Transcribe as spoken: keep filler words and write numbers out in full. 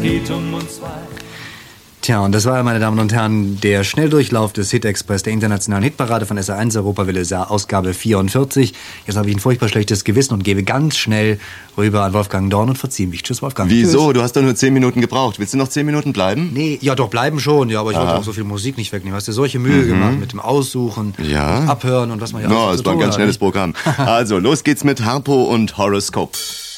geht um uns zwei. Tja, und das war, meine Damen und Herren, der Schnelldurchlauf des Hit-Express der internationalen Hitparade von S R eins Europawelle, Ausgabe vierundvierzig. Jetzt habe ich ein furchtbar schlechtes Gewissen und gebe ganz schnell rüber an Wolfgang Dorn und verziehe mich. Tschüss, Wolfgang. Wieso? Tschüss. Du hast doch nur zehn Minuten gebraucht. Willst du noch zehn Minuten bleiben? Nee, ja doch, bleiben schon. Ja, aber ich Aha. wollte auch so viel Musik nicht wegnehmen. Hast dir solche Mühe mhm. gemacht mit dem Aussuchen, ja. Abhören und was man ja no, alles es so war ein ganz hat, schnelles nicht? Programm. Also, los geht's mit Harpo und Horoskop.